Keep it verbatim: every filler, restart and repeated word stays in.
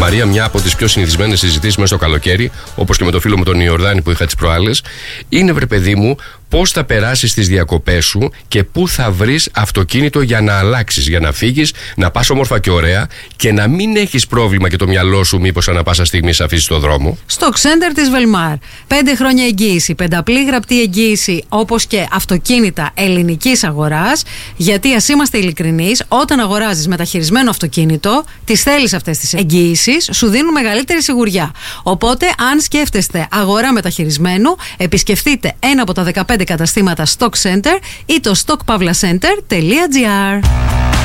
Μαρία, μια από τις πιο συνηθισμένες συζητήσεις μέσα στο καλοκαίρι, όπως και με το φίλο μου τον Ιορδάνη που είχα τις προάλλες, είναι, βρε παιδί μου, πώς θα περάσεις τις διακοπές σου και πού θα βρεις αυτοκίνητο για να αλλάξεις, για να φύγεις, να πας όμορφα και ωραία και να μην έχεις πρόβλημα και το μυαλό σου μήπως ανά πάσα στιγμή σε αφήσεις στο δρόμο. Stock Center της Velmar. Πέντε χρόνια εγγύηση, πενταπλή γραπτή εγγύηση, όπως και αυτοκίνητα ελληνικής αγοράς. Γιατί, ας είμαστε ειλικρινείς, όταν αγοράζεις μεταχειρισμένο αυτοκίνητο, τις θέλεις αυτές τις εγγύησεις, σου δίνουν μεγαλύτερη σιγουριά. Οπότε, αν σκέφτεστε αγορά μεταχειρισμένου, επισκεφτείτε ένα από τα δεκαπέντε καταστήματα Stock Center ή το stock pavla center τελεία gr.